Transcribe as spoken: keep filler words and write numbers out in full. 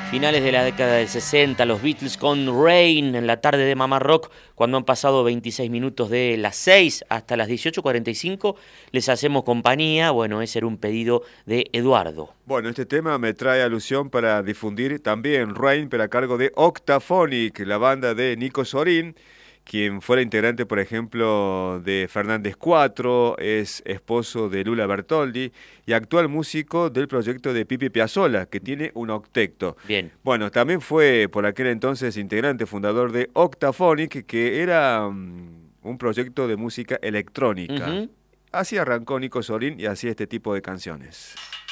Finales de la década del sesenta, los Beatles con Rain en la tarde de Mamá Rock, cuando han pasado veintiséis minutos de las seis hasta las dieciocho cuarenta y cinco, les hacemos compañía. Bueno, ese era un pedido de Eduardo. Bueno, este tema me trae alusión para difundir también Rain, pero a cargo de Octaphonic, la banda de Nico Sorín, quien fuera integrante, por ejemplo, de Fernández cuatro, es esposo de Lula Bertoldi y actual músico del proyecto de Pipi Piazzolla, que tiene un octeto. Bien. Bueno, también fue por aquel entonces integrante fundador de Octaphonic, que era um, un proyecto de música electrónica. Uh-huh. Así arrancó Nico Sorín y hacía este tipo de canciones.